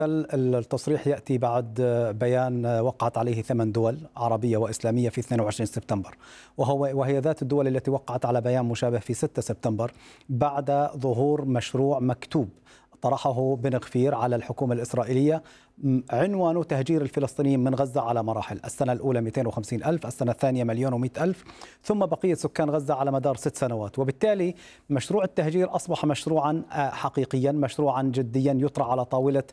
التصريح يأتي بعد بيان وقعت عليه 8 دول عربية وإسلامية في 22 سبتمبر، وهي ذات الدول التي وقعت على بيان مشابه في 6 سبتمبر بعد ظهور مشروع مكتوب طرحه بن غفير على الحكومة الإسرائيلية، عنوانه تهجير الفلسطينيين من غزة على مراحل. السنة الأولى 250 ألف، السنة الثانية 1,100,000 ألف، ثم بقية سكان غزة على مدار 6 سنوات. وبالتالي مشروع التهجير أصبح مشروعا حقيقيا، مشروعا جديا يطرح على طاولة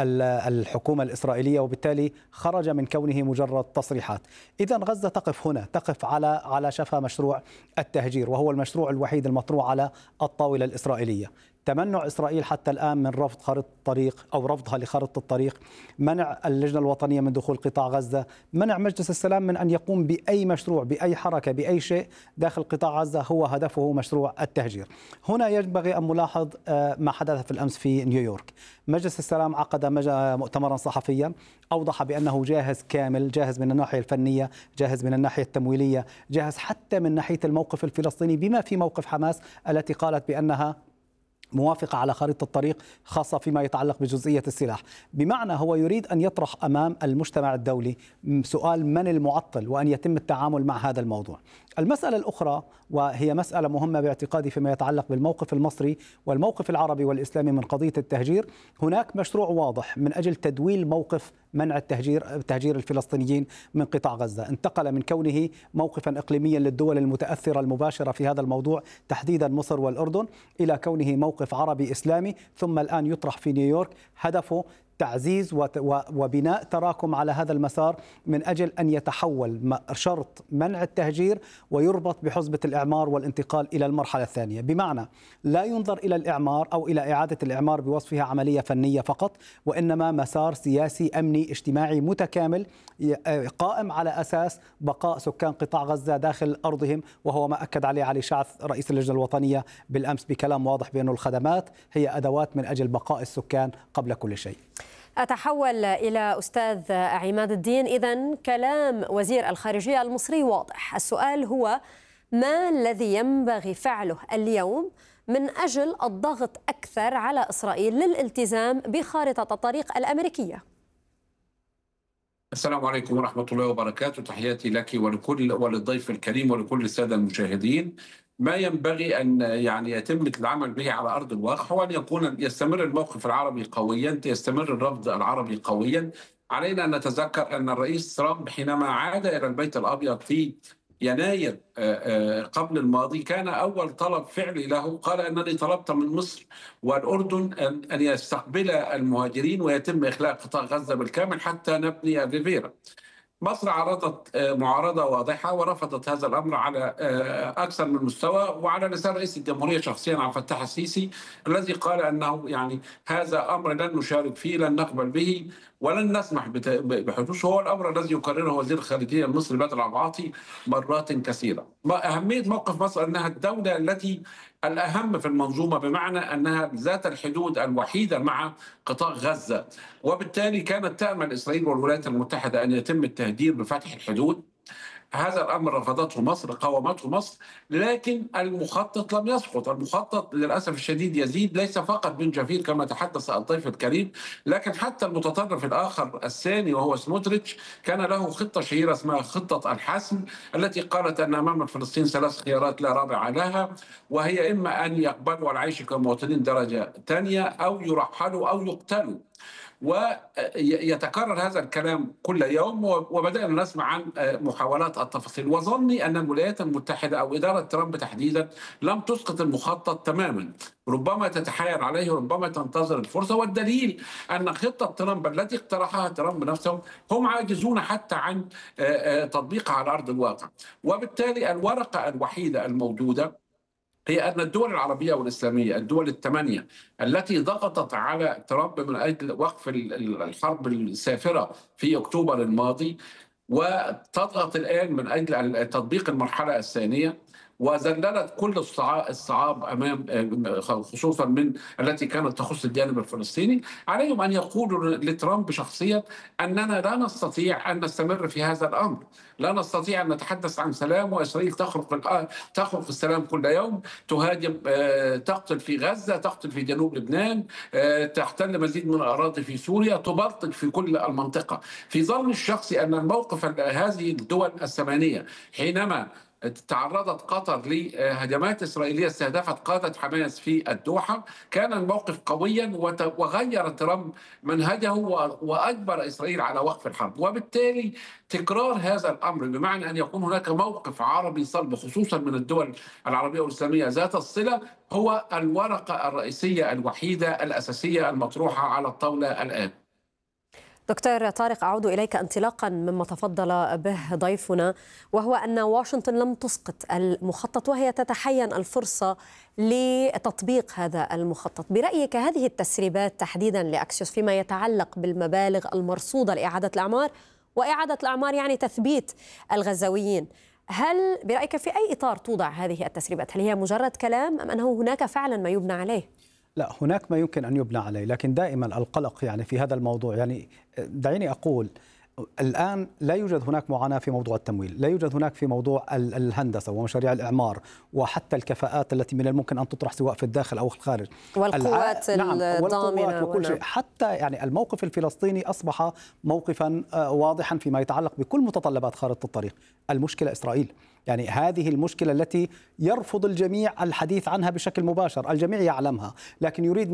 الحكومة الإسرائيلية، وبالتالي خرج من كونه مجرد تصريحات. إذن غزة تقف هنا، تقف على شفا مشروع التهجير، وهو المشروع الوحيد المطروح على الطاولة الإسرائيلية. تمنع إسرائيل حتى الآن من رفض خارطة الطريق أو رفضها لخارطة الطريق، منع اللجنة الوطنية من دخول قطاع غزة، منع مجلس السلام من أن يقوم بأي مشروع، بأي حركة، بأي شيء داخل قطاع غزة هو هدفه مشروع التهجير. هنا ينبغي أن نلاحظ ما حدث في الأمس في نيويورك. مجلس السلام عقد مؤتمرا صحفيا أوضح بأنه جاهز كامل، جاهز من الناحية الفنية، جاهز من الناحية التمويلية، جاهز حتى من ناحية الموقف الفلسطيني، بما في موقف حماس التي قالت بأنها موافقة على خارطة الطريق، خاصة فيما يتعلق بجزئية السلاح. بمعنى هو يريد أن يطرح أمام المجتمع الدولي سؤال من المعطل، وأن يتم التعامل مع هذا الموضوع. المسألة الأخرى، وهي مسألة مهمة باعتقادي فيما يتعلق بالموقف المصري والموقف العربي والإسلامي من قضية التهجير، هناك مشروع واضح من أجل تدويل موقف منع تهجير الفلسطينيين من قطاع غزة. انتقل من كونه موقفا إقليميا للدول المتأثرة المباشرة في هذا الموضوع، تحديدا مصر والأردن، إلى كونه موقف عربي إسلامي، ثم الآن يطرح في نيويورك. هدفه تعزيز وبناء تراكم على هذا المسار من أجل أن يتحول شرط منع التهجير ويربط بحزمة الإعمار والانتقال إلى المرحلة الثانية. بمعنى لا ينظر إلى الإعمار أو إلى إعادة الإعمار بوصفها عملية فنية فقط، وإنما مسار سياسي أمني اجتماعي متكامل قائم على أساس بقاء سكان قطاع غزة داخل أرضهم، وهو ما أكد عليه علي شعث رئيس اللجنة الوطنية بالأمس بكلام واضح بأن الخدمات هي أدوات من أجل بقاء السكان قبل كل شيء. أتحول إلى أستاذ عماد الدين. إذن كلام وزير الخارجية المصري واضح، السؤال هو ما الذي ينبغي فعله اليوم من أجل الضغط أكثر على إسرائيل للالتزام بخارطة الطريق الأمريكية؟ السلام عليكم ورحمة الله وبركاته، تحياتي لك وللضيف الكريم ولكل السادة المشاهدين. ما ينبغي أن يتم العمل به على أرض الواقع هو أن يستمر الموقف العربي قويا، يستمر الرفض العربي قويا. علينا أن نتذكر أن الرئيس ترامب حينما عاد إلى البيت الأبيض في يناير قبل الماضي، كان أول طلب فعلي له قال أنني طلبت من مصر والأردن أن يستقبل المهاجرين ويتم إخلاء قطاع غزة بالكامل حتى نبني الريفيرا. مصر عرضت معارضة واضحة ورفضت هذا الأمر على أكثر من مستوى، وعلى لسان رئيس الجمهورية شخصيا عبد الفتاح السيسي الذي قال أنه هذا أمر لن نشارك فيه، لن نقبل به ولن نسمح بحدوثه. هو الأمر الذي يكرره وزير الخارجية المصري بدر عبعاطي مرات كثيرة. أهمية موقف مصر أنها الدولة التي الأهم في المنظومة، بمعنى أنها ذات الحدود الوحيدة مع قطاع غزة، وبالتالي كانت تأمل إسرائيل والولايات المتحدة أن يتم التهديد بفتح الحدود. هذا الأمر رفضته مصر، قاومته مصر، لكن المخطط لم يسقط. المخطط للأسف الشديد يزيد، ليس فقط بن جفير كما تحدث الضيف الكريم، لكن حتى المتطرف الآخر الثاني وهو سموتريتش كان له خطة شهيرة اسمها خطة الحسم، التي قالت أن أمام فلسطين 3 خيارات لا رابع لها، وهي إما أن يقبلوا العيش كمواطنين درجة ثانية أو يرحلوا أو يقتلوا. ويتكرر هذا الكلام كل يوم، وبدأنا نسمع عن محاولات التفاصيل. وظني أن الولايات المتحدة أو إدارة ترامب تحديدا لم تسقط المخطط تماما، ربما تتحايل عليه، ربما تنتظر الفرصة. والدليل أن خطة ترامب التي اقترحها ترامب نفسه هم عاجزون حتى عن تطبيقها على أرض الواقع. وبالتالي الورقة الوحيدة الموجودة هي أن الدول العربية والإسلامية، الدول ال8 التي ضغطت على ترامب من أجل وقف الحرب السافرة في أكتوبر الماضي، وتضغط الآن من أجل تطبيق المرحلة الثانية، وذللت كل الصعاب أمام خصوصا من التي كانت تخص الجانب الفلسطيني. عليهم أن يقولوا لترامب شخصيا أننا لا نستطيع أن نستمر في هذا الأمر، لا نستطيع أن نتحدث عن سلام وإسرائيل تخرق السلام كل يوم، تهاجم، تقتل في غزة، تقتل في جنوب لبنان، تحتل مزيد من الأراضي في سوريا، تبلطج في كل المنطقة. في ظني الشخصي أن الموقف هذه الدول الثمانية حينما تعرضت قطر لهجمات إسرائيلية استهدفت قادة حماس في الدوحة كان الموقف قويا، وغير ترامب منهجه وأجبر إسرائيل على وقف الحرب. وبالتالي تكرار هذا الأمر بمعنى أن يكون هناك موقف عربي صلب خصوصا من الدول العربية والإسلامية ذات الصلة هو الورقة الرئيسية الوحيدة الأساسية المطروحة على الطاولة الآن. دكتور طارق، أعود إليك انطلاقا مما تفضل به ضيفنا، وهو أن واشنطن لم تسقط المخطط وهي تتحين الفرصة لتطبيق هذا المخطط. برأيك هذه التسريبات تحديدا لأكسيوس فيما يتعلق بالمبالغ المرصودة لإعادة الأعمار، وإعادة الأعمار يعني تثبيت الغزاويين، هل برأيك في أي إطار توضع هذه التسريبات؟ هل هي مجرد كلام أم أنه هناك فعلا ما يبنى عليه؟ لا، هناك ما يمكن أن يبنى عليه، لكن دائما القلق في هذا الموضوع. دعيني أقول الآن لا يوجد هناك معاناة في موضوع التمويل، لا يوجد هناك في موضوع الهندسة ومشاريع الإعمار وحتى الكفاءات التي من الممكن أن تطرح سواء في الداخل أو الخارج، والقوات الضامنة وكل شيء. حتى الموقف الفلسطيني أصبح موقفا واضحا فيما يتعلق بكل متطلبات خارطة الطريق. المشكلة إسرائيل، هذه المشكلة التي يرفض الجميع الحديث عنها بشكل مباشر، الجميع يعلمها، لكن يريد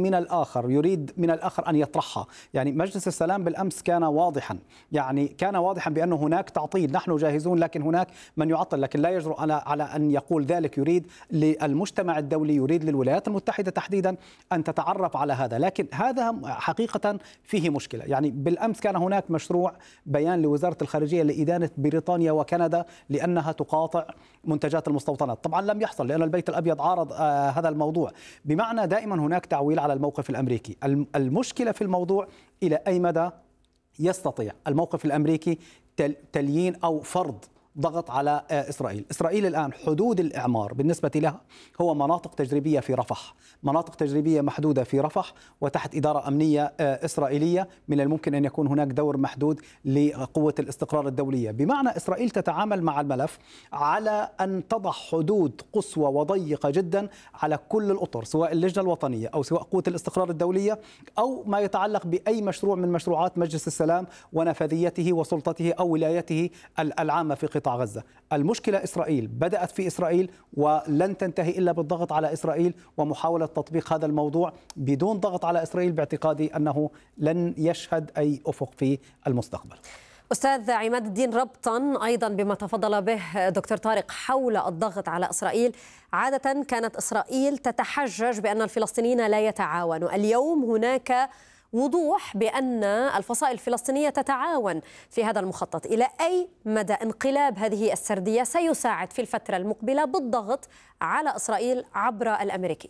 من الآخر أن يطرحها. مجلس السلام بالأمس كان واضحا، كان واضحا بأنه هناك تعطيل، نحن جاهزون لكن هناك من يعطل، لكن لا يجرؤ على أن يقول ذلك. يريد للمجتمع الدولي، يريد للولايات المتحدة تحديدا أن تتعرف على هذا، لكن هذا حقيقة فيه مشكلة. بالأمس كان هناك مشروع بيان لوزارة الخارجية لإدانة بريطانيا وكندا لأنها تقاطع منتجات المستوطنات. طبعا لم يحصل لأن البيت الأبيض عارض هذا الموضوع، بمعنى دائما هناك تعويل على الموقف الأمريكي. المشكلة في الموضوع إلى أي مدى يستطيع الموقف الأمريكي تليين أو فرض ضغط على إسرائيل. إسرائيل الآن حدود الإعمار بالنسبة لها هو مناطق تجريبية في رفح، مناطق تجريبية محدودة في رفح وتحت إدارة أمنية إسرائيلية. من الممكن أن يكون هناك دور محدود لقوة الاستقرار الدولية، بمعنى إسرائيل تتعامل مع الملف على أن تضع حدود قصوى وضيقة جدا على كل الأطر، سواء اللجنة الوطنية أو سواء قوة الاستقرار الدولية أو ما يتعلق بأي مشروع من مشروعات مجلس السلام ونفاذيته وسلطته أو ولايته العامة في قطاع غزة. المشكلة إسرائيل بدأت في إسرائيل ولن تنتهي إلا بالضغط على إسرائيل ومحاولة تطبيق هذا الموضوع بدون ضغط على إسرائيل، باعتقادي أنه لن يشهد أي أفق في المستقبل. أستاذ عماد الدين، ربطا أيضا بما تفضل به دكتور طارق حول الضغط على إسرائيل، عادة كانت إسرائيل تتحجج بأن الفلسطينيين لا يتعاونوا. اليوم هناك وضوح بأن الفصائل الفلسطينية تتعاون في هذا المخطط. إلى أي مدى انقلاب هذه السردية سيساعد في الفترة المقبلة بالضغط على إسرائيل عبر الأمريكي؟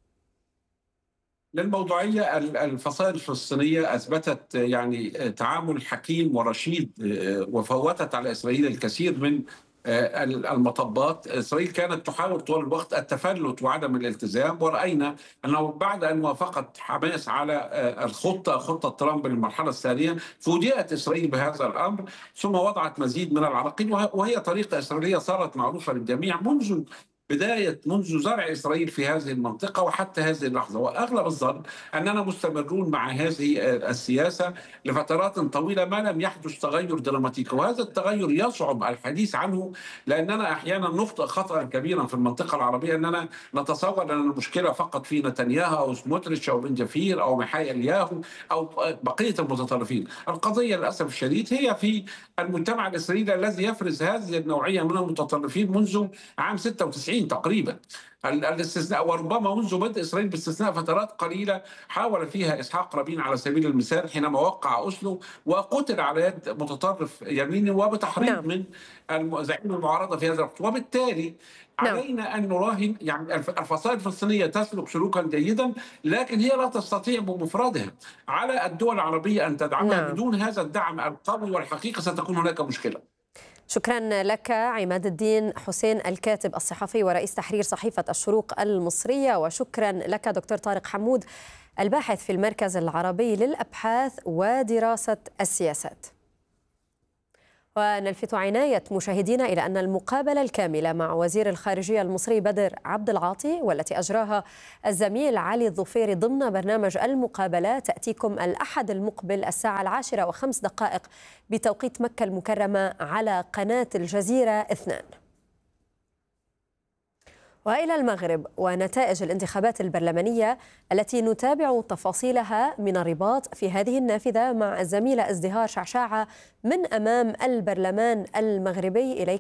للموضوعية، الفصائل الفلسطينية أثبتت تعامل حكيم ورشيد، وفوتت على إسرائيل الكثير من المطبات. إسرائيل كانت تحاول طول الوقت التفلت وعدم الالتزام، ورأينا أنه بعد أن وافقت حماس على خطة ترامب للمرحلة الثانية فوجئت إسرائيل بهذا الأمر، ثم وضعت مزيد من العراقيل، وهي طريقة إسرائيلية صارت معروفة للجميع منذ زرع إسرائيل في هذه المنطقة وحتى هذه اللحظة. وأغلب الظن أننا مستمرون مع هذه السياسة لفترات طويلة ما لم يحدث تغير دراماتيكي، وهذا التغير يصعب الحديث عنه لأننا أحيانا نخطئ خطأ كبيرا في المنطقة العربية، أننا نتصور أن المشكلة فقط في نتنياهو أو سموتريتش أو بن جفير أو محاي الياهو أو بقية المتطرفين. القضية للأسف الشديد هي في المجتمع الإسرائيلي الذي يفرز هذه النوعية من المتطرفين منذ عام 96 تقريبا. الاستثناء، وربما منذ بدء إسرائيل باستثناء فترات قليلة حاول فيها إسحاق رابين على سبيل المثال حينما وقع أوسلو وقتل على يد متطرف يميني وبتحريض من زعيم المعارضة في هذا الوقت. وبالتالي علينا أن نراهن، الفصائل الفلسطينية تسلك سلوكا جيدا، لكن هي لا تستطيع بمفردها. على الدول العربية أن تدعمها. بدون هذا الدعم القوي والحقيقة ستكون هناك مشكلة. شكرا لك عماد الدين حسين الكاتب الصحفي ورئيس تحرير صحيفة الشروق المصرية، وشكرا لك دكتور طارق حمود الباحث في المركز العربي للأبحاث ودراسة السياسات. ونلفت عناية مشاهدينا إلى أن المقابلة الكاملة مع وزير الخارجية المصري بدر عبد العاطي والتي أجراها الزميل علي الظفيري ضمن برنامج المقابلة تأتيكم الأحد المقبل الساعة 10:05 بتوقيت مكة المكرمة على قناة الجزيرة 2. وإلى المغرب ونتائج الانتخابات البرلمانية التي نتابع تفاصيلها من الرباط في هذه النافذة مع الزميلة ازدهار شعشاعة من أمام البرلمان المغربي. إليك